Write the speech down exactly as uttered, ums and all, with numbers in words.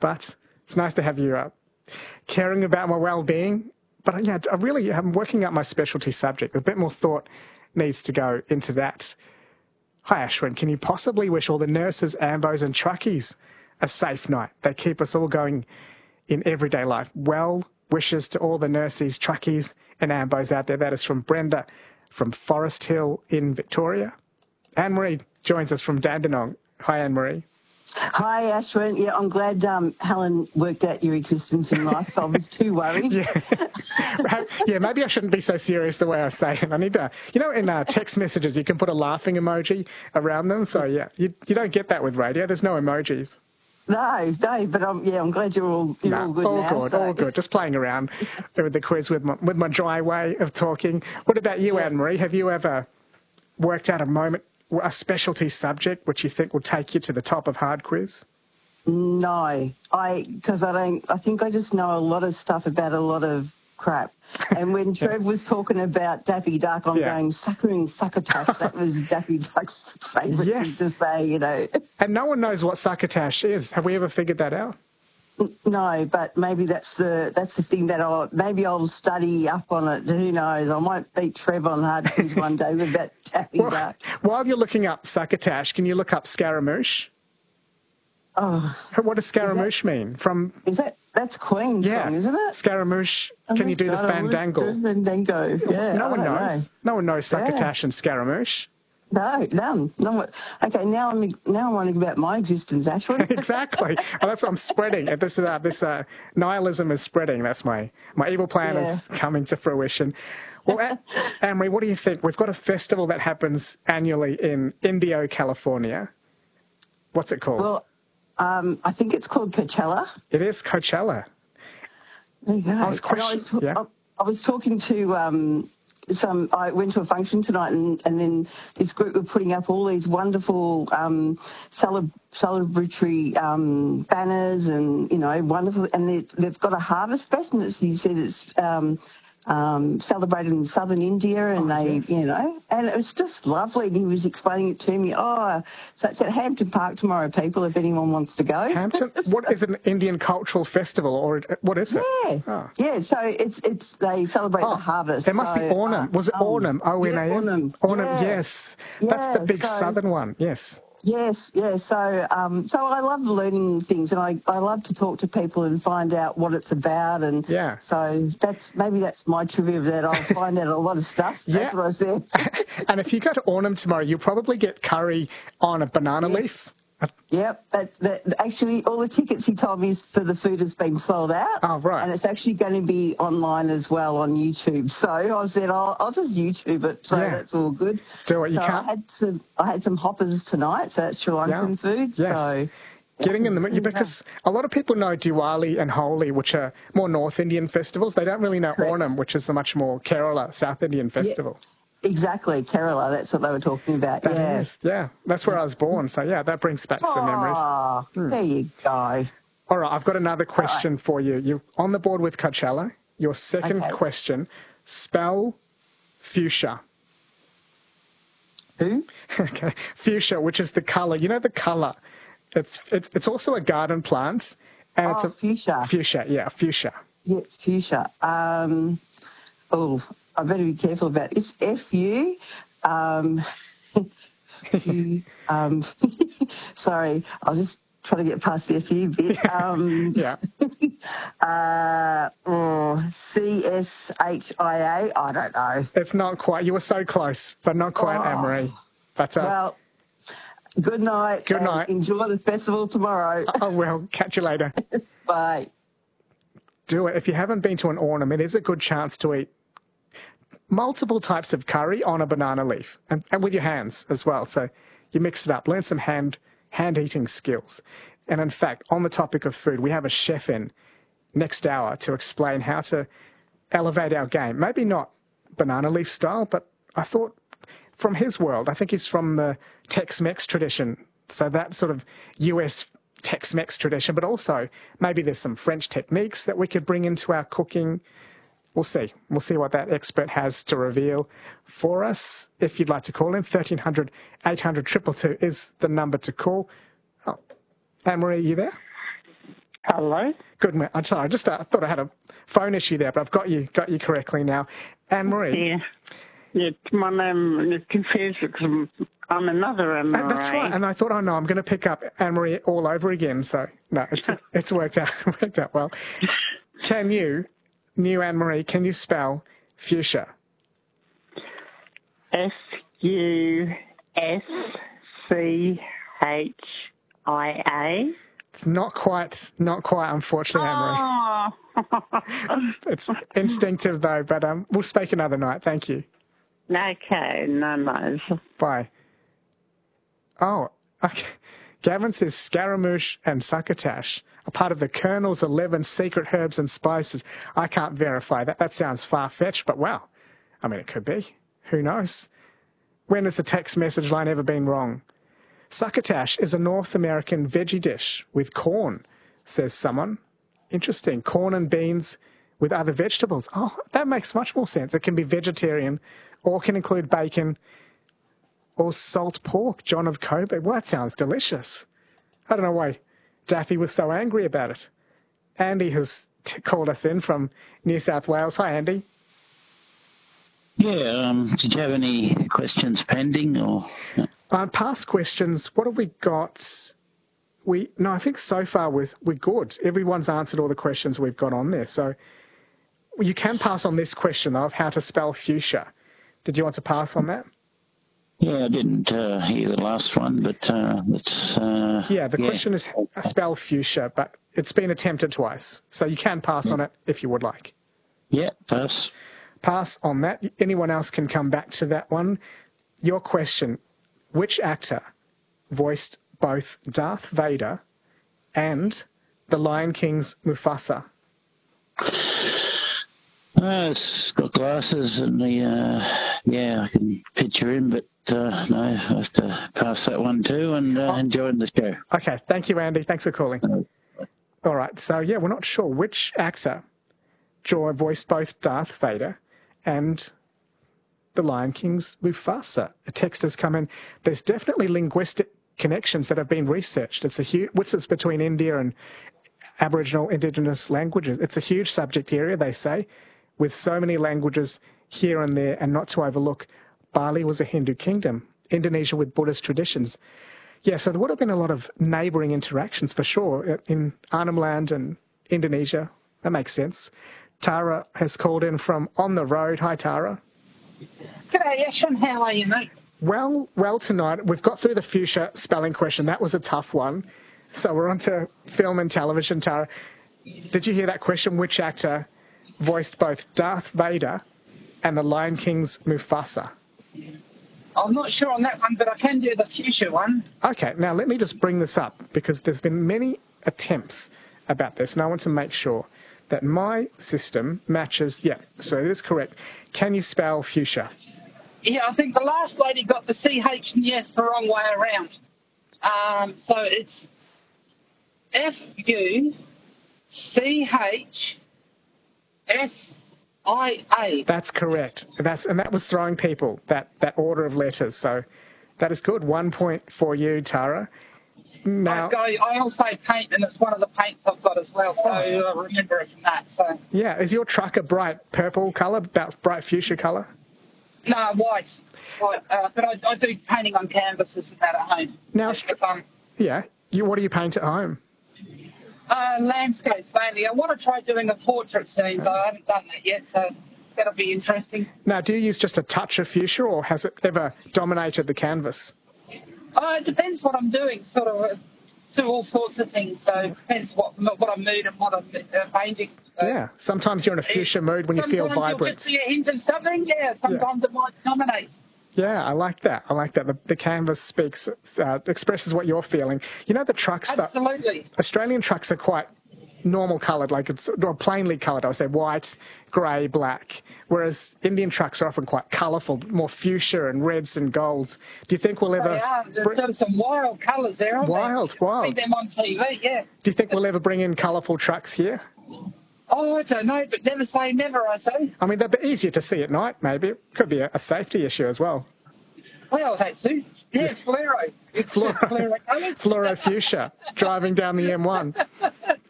but it's nice to have you uh, caring about my well-being. But yeah, I really am working out my specialty subject. A bit more thought needs to go into that. Hi, Ashwin. Can you possibly wish all the nurses, ambos and truckies a safe night? They keep us all going in everyday life. Well wishes to all the nurses, truckies and ambos out there. That is from Brenda from Forest Hill in Victoria. Anne-Marie joins us from Dandenong. Hi, Anne-Marie. Hi, Ashwin. Yeah, I'm glad um, Helen worked out your existence in life. I was too worried. Yeah. yeah, maybe I shouldn't be so serious the way I say it. I need to, you know, in uh, text messages, you can put a laughing emoji around them. So, yeah, you, you don't get that with radio. There's no emojis. No, no, but um, yeah, I'm glad you're all you're no, all good all now. good, so. all good. Just playing around with the quiz with my, with my dry way of talking. What about you, yeah. Anne-Marie? Have you ever worked out a moment, a specialty subject which you think will take you to the top of hard quiz? No, I because I don't. I think I just know a lot of stuff about a lot of crap. And when Trev was talking about Daffy Duck, I'm yeah. going suckering succotash. That was Daffy Duck's favourite yes. thing to say, you know. And no one knows what succotash is. Have we ever figured that out? No, but maybe that's the that's the thing that I'll maybe I'll study up on it. Who knows? I might beat Trev on hard quiz one day with that Daffy well, Duck. While you're looking up succotash, can you look up Scaramouche? Oh, what does Scaramouche that, mean? From is that that's Queen's yeah. song, isn't it? Scaramouche. Oh, can you do God, the fandangle? Fandango. Yeah. No one knows. Know. No one knows succotash yeah. and Scaramouche. No, none. No one. Okay, now I'm now I'm wondering about my existence, Ashwin. exactly. Well, that's what I'm spreading. This uh, this uh, nihilism is spreading. That's my my evil plan yeah. is coming to fruition. Well, Anne-Marie, what do you think? We've got a festival that happens annually in Indio, California. What's it called? Well, um, I think it's called Coachella. It is Coachella. There you go. I was, question- I was, ta- yeah. I, I was talking to um, some. I went to a function tonight, and, and then this group were putting up all these wonderful um, celeb- celebratory um, banners, and you know, wonderful. And they, they've got a harvest fest, and it's, he said it's. Um, Um, celebrated in southern India, and oh, they, yes. you know, and it was just lovely. And he was explaining it to me. Oh, so it's at Hampton Park tomorrow, people, if anyone wants to go. Hampton? What is an Indian cultural festival, or what is it? Yeah, oh. yeah. So it's it's they celebrate oh, the harvest. There must so, be Onam. Uh, Was it um, Onam? O N A M. Yeah, Onam. Onam. Yeah. Yes, that's yeah, the big so, southern one. Yes. Yes, yes. So, um, so I love learning things, and I, I love to talk to people and find out what it's about. And yeah. so that's maybe that's my trivia of that. I'll find out a lot of stuff. Yeah. That's what I said. And if you go to Onam tomorrow, you'll probably get curry on a banana yes. leaf. Yep, that, that actually all the tickets he told me for the food has been sold out. Oh, right. And it's actually going to be online as well on YouTube. So I said, I'll, I'll just YouTube it. So yeah. that's all good. Do it. You so can't. I had some. I had some hoppers tonight. So that's Sri Lankan yeah. food. Yes. So getting in the because a lot of people know Diwali and Holi, which are more North Indian festivals. They don't really know Correct. Onam, which is a much more Kerala South Indian festival. Yeah. Exactly, Kerala, that's what they were talking about, that yeah. Is, yeah, that's where I was born, so yeah, that brings back oh, some memories. Hmm. There you go. All right, I've got another question right. for you. You're on the board with Coachella. Your second okay. question, spell fuchsia. Who? Okay, fuchsia, which is the colour. You know the colour. It's it's it's also a garden plant. And oh, it's a, fuchsia. Fuchsia, yeah, fuchsia. Yeah, fuchsia. Um, oh... I better be careful about it. It's F U. Um, U um, sorry, I'll just try to get past the F U bit. Um, yeah. uh, oh, C S H I A. I don't know. It's not quite. You were so close, but not quite, oh, Anne-Marie. But, uh, well, good night. Good night. Enjoy the festival tomorrow. Oh, well, catch you later. Bye. Do it. If you haven't been to an Onam, it is a good chance to eat multiple types of curry on a banana leaf and, and with your hands as well. So you mix it up, learn some hand hand eating skills. And in fact, on the topic of food, we have a chef in next hour to explain how to elevate our game. Maybe not banana leaf style, but I thought from his world, I think he's from the Tex-Mex tradition. So that sort of U S Tex-Mex tradition, but also maybe there's some French techniques that we could bring into our cooking. We'll see. We'll see what that expert has to reveal for us. If you'd like to call in, thirteen hundred, eight hundred, two two two is the number to call. Oh, Anne-Marie, are you there? Hello? Good, man. I'm sorry. I just uh, thought I had a phone issue there, but I've got you got you correctly now. Anne-Marie. Yeah. Yeah, my name is confused because I'm another Anne-Marie. Uh, that's right. And I thought, oh, no, I'm going to pick up Anne-Marie all over again. So, no, it's it's worked out worked out well. Can you, new Anne-Marie, can you spell fuchsia? S U S C H I A. It's not quite, not quite, unfortunately, Anne-Marie. Oh. It's instinctive, though, but um, we'll speak another night. Thank you. Okay, no, no. Bye. Oh, okay. Gavin says Scaramouche and Succotash are part of the Colonel's eleven secret herbs and spices. I can't verify that. That sounds far-fetched, but wow. I mean, it could be. Who knows? When has the text message line ever been wrong? Succotash is a North American veggie dish with corn, says someone. Interesting. Corn and beans with other vegetables. Oh, that makes much more sense. It can be vegetarian or can include bacon or salt pork. John of Kobe. Well, that sounds delicious. I don't know why Daffy was so angry about it. Andy has t- called us in from New South Wales. Hi, Andy. Yeah, um, did you have any questions pending or? Uh, past questions, what have we got? We No, I think so far we're, we're good. Everyone's answered all the questions we've got on there. So you can pass on this question, though, of how to spell fuchsia. Did you want to pass on that? Yeah, I didn't uh, hear the last one, but uh, it's... Uh, yeah, the yeah. question is spell fuchsia, but it's been attempted twice. So you can pass yeah. on it if you would like. Yeah, pass. Pass on that. Anyone else can come back to that one. Your question, which actor voiced both Darth Vader and the Lion King's Mufasa? Uh, it's got glasses and the, uh, yeah, I can picture him, but uh, no, I have to pass that one too and uh, oh. enjoying the show. Okay, thank you, Andy. Thanks for calling. Uh, All right, so yeah, we're not sure which actor voiced both Darth Vader and the Lion King's Mufasa. A text has come in. There's definitely linguistic connections that have been researched. It's a huge, what's this between India and Aboriginal Indigenous languages? It's a huge subject area, they say, with so many languages here and there, and not to overlook, Bali was a Hindu kingdom, Indonesia with Buddhist traditions. Yeah, so there would have been a lot of neighbouring interactions for sure in Arnhem Land and Indonesia. That makes sense. Tara has called in from On the Road. Hi, Tara. G'day, Ashwin. How are you, mate? Well, well tonight. We've got through the fuchsia spelling question. That was a tough one. So we're on to film and television, Tara. Did you hear that question? Which actor voiced both Darth Vader and the Lion King's Mufasa? I'm not sure on that one, but I can do the fuchsia one. Okay, now let me just bring this up because there's been many attempts about this, and I want to make sure that my system matches. Yeah, so it is correct. Can you spell fuchsia? Yeah, I think the last lady got the C H and yes the wrong way around. Um, so it's F U C H S I A. That's correct. That's and that was throwing people, that, that order of letters. So that is good. One point for you, Tara. Now, I, I also paint, and it's one of the paints I've got as well, so I remember it from that. So yeah, is your truck a bright purple colour, about bright fuchsia colour? No, white. white uh, but I, I do painting on canvases and that at home. Now, st- yeah, you, what do you paint at home? Uh, landscapes mainly. I want to try doing a portrait scene, but I haven't done that yet, so that'll be interesting. Now, do you use just a touch of fuchsia, or has it ever dominated the canvas? Uh, it depends what I'm doing, sort of, uh, do all sorts of things, so it depends what what I'm mood and what I'm uh, painting. So yeah, sometimes you're in a fuchsia mood when you feel vibrant. Sometimes you'll just see a hint of something, yeah, sometimes yeah. it might dominate. Yeah, I like that. I like that. The, the canvas speaks, uh, expresses what you're feeling. You know, the trucks... Absolutely. That, Australian trucks are quite normal coloured, like it's or plainly coloured. I would say white, grey, black, whereas Indian trucks are often quite colourful, more fuchsia and reds and golds. Do you think we'll ever... They are. There's br- some wild colours there, aren't wild, they? Wild, I've seen them on T V, yeah. Do you think we'll ever bring in colourful trucks here? Oh, I don't know, but never say never, I say. I mean, they'd be easier to see at night, maybe. It could be a, a safety issue as well. Well, hey, Sue. Yeah, fluoro. Fluoro, fluoro, fluoro fuchsia, driving down the M one.